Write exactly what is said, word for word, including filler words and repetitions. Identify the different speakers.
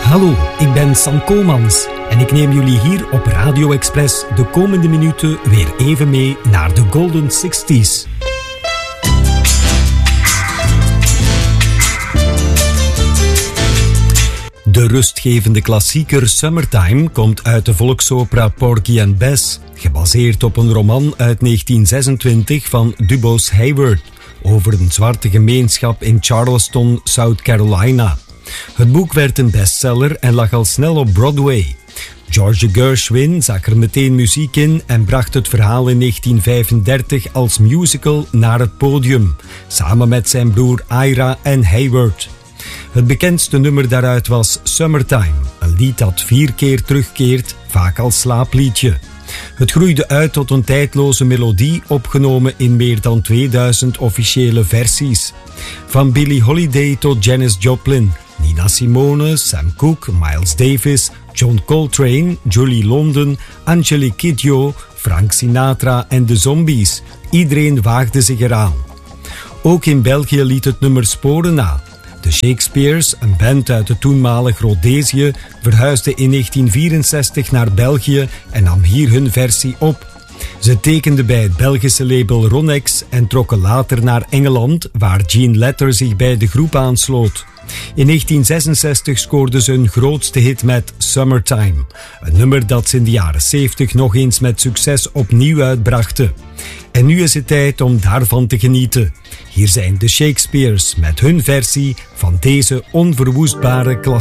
Speaker 1: Hallo, ik ben Sam Komans en ik neem jullie hier op Radio Express de komende minuten weer even mee naar de Golden zestig's. De rustgevende klassieker Summertime komt uit de volksopera Porgy and Bess, gebaseerd op een roman uit negentien zesentwintig van Dubose Hayward over een zwarte gemeenschap in Charleston, South Carolina. Het boek werd een bestseller en lag al snel op Broadway. George Gershwin zag er meteen muziek in en bracht het verhaal in negentien vijfendertig als musical naar het podium, samen met zijn broer Ira en Hayward. Het bekendste nummer daaruit was Summertime, een lied dat vier keer terugkeert, vaak als slaapliedje. Het groeide uit tot een tijdloze melodie, opgenomen in meer dan tweeduizend officiële versies. Van Billie Holiday tot Janis Joplin, Nina Simone, Sam Cooke, Miles Davis, John Coltrane, Julie London, Angelique Kidjo, Frank Sinatra en de Zombies. Iedereen waagde zich eraan. Ook in België liet het nummer sporen na. De Shakespeares, een band uit het toenmalig Rhodesië, verhuisde in negentien vierenzestig naar België en nam hier hun versie op. Ze tekenden bij het Belgische label Ronex en trokken later naar Engeland, waar Gene Letter zich bij de groep aansloot. In negentien zesenzestig scoorden ze hun grootste hit met Summertime, een nummer dat ze in de jaren zeventig nog eens met succes opnieuw uitbrachten. En nu is het tijd om daarvan te genieten. Hier zijn de Shakespeares met hun versie van deze onverwoestbare klassieker.